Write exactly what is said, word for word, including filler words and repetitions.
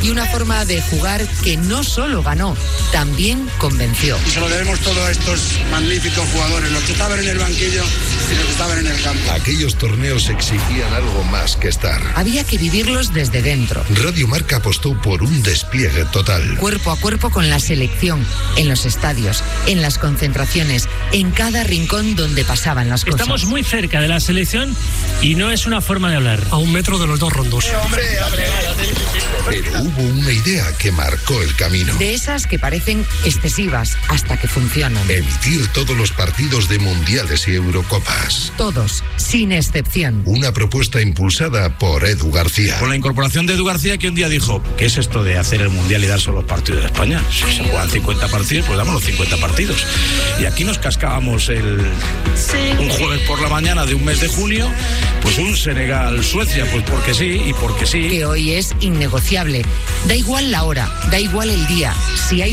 y una forma de jugar que no solo ganó, también convenció. Y se lo debemos todo a estos magníficos jugadores, los que estaban en el banquillo y los que estaban en el campo. Aquellos torneos exigían algo más que estar. Había que vivirlos desde dentro. Radio Marca apostó por un despliegue total. Cuerpo a cuerpo con la selección, en los estadios, en las concentraciones, en cada rincón donde pasaban las cosas. Estamos muy cerca de la selección y no es una forma de hablar. A un metro de los dos rondos. Pero hubo una idea que marcó el camino. De esas que parecen excesivas hasta que funcionan. Emitir todos los partidos de mundiales y Eurocopas. Todos, sin excepción. Una propuesta impulsada por Edu García. Con la incorporación de Edu García, que un día dijo, ¿qué es esto de hacer el mundial y dar solo los partidos de España? Si se juegan cincuenta partidos, pues damos los cincuenta partidos. Y aquí nos cascábamos el un jueves por la mañana de un mes de junio, pues un Senegal-Suecia, pues porque sí y porque sí. Que hoy es innegociable. Da igual la hora, da igual el día. Si hay